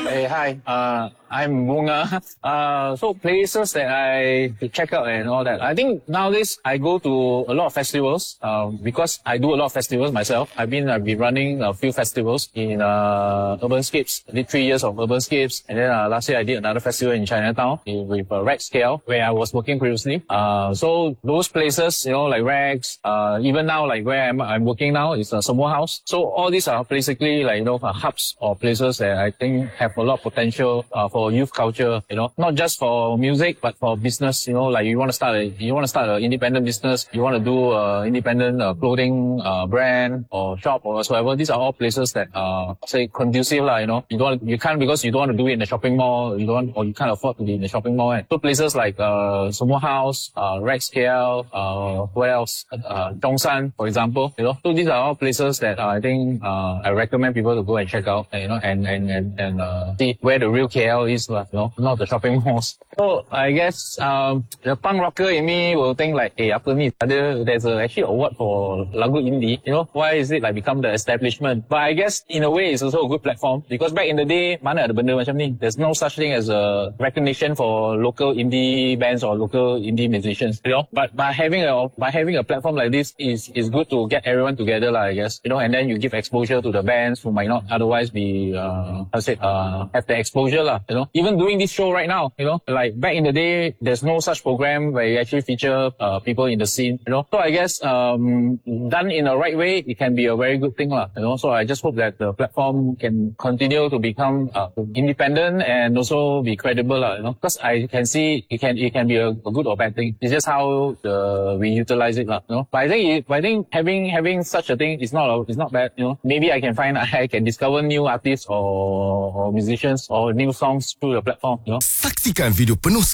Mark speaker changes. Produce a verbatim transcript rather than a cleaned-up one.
Speaker 1: Hey, hi. Uh, I'm Bunga. Uh, so places that I check out and all that. I think nowadays I go to a lot of festivals. Um, because I do a lot of festivals myself. I've been I've been running a few festivals in uh Urbanscapes. I did three years of Urbanscapes, and then uh, last year I did another festival in Chinatown with uh, Rex K L, where I was working previously. Uh, so those places, you know, like Rex. Uh, even now, like where I'm I'm working now is a Samoa House. So all these are basically like you know uh, hubs or places that I think have a lot of potential uh, for youth culture, you know, not just for music, but for business, you know, like you want to start a, you want to start an independent business, you want to do a independent uh, clothing uh, brand or shop or whatsoever. These are all places that are, say, conducive, lah, you know, you don't, you can't because you don't want to do it in a shopping mall, you don't, or you can't afford to be in a shopping mall. And so places like, uh, Samoa House, uh, Rex K L, uh, where else? Uh, Zhongshan, for example, you know, so these are all places that uh, I think, uh, I recommend people to go and check out, you know, and, and, and, and, uh, see where the real K L is, you know, not the shopping malls. So I guess um, the punk rocker in me will think like, hey, apa ni? There's a, actually award for lagu indie. You know, why is it like become the establishment? But I guess in a way it's also a good platform because back in the day, mana ada benda macam ni? There's no such thing as a recognition for local indie bands or local indie musicians. You know, but by having a by having a platform like this is is good to get everyone together, lah, I guess. You know, and then you give exposure to the bands who might not otherwise be, uh, how to say, uh, have the exposure, lah. You know, even doing this show right now, you know, like back in the day, there's no such program where you actually feature uh, people in the scene, you know. So I guess um, done in the right way, it can be a very good thing, lah. You know. So I just hope that the platform can continue to become uh, independent and also be credible, lah. You know, because I can see it can it can be a, a good or bad thing. It's just how the, we utilize it, lah. You know. But I think it, I think having having such a thing is not a, it's not bad. You know, maybe I can find I can discover new artists or, or musicians or new songs through the platform. You know.
Speaker 2: Saksikan video penuh